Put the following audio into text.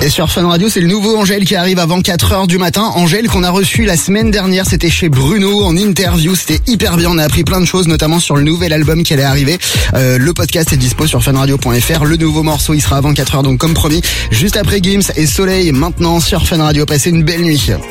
Et sur Fun Radio, c'est le nouveau Angèle qui arrive avant 4h du matin. Angèle qu'on a reçu la semaine dernière, c'était chez Bruno en interview. C'était hyper bien, on a appris plein de choses, notamment sur le nouvel album qui allait arriver. Le podcast est dispo sur funradio.fr. Le nouveau morceau, il sera avant 4h, donc comme promis. Juste après Gims et Soleil, maintenant sur Fun Radio. Passez une belle nuit.